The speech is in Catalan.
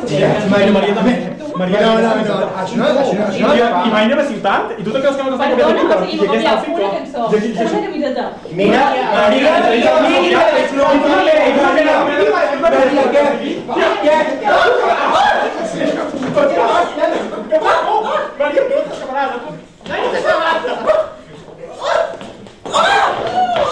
Maria també. Maria, no, això no. I mai anem a ciutat, i tu te creus que no t'està copiant de Víctor? I què està fent? Una cançó, una camiseta. Mira, Maria, Maria,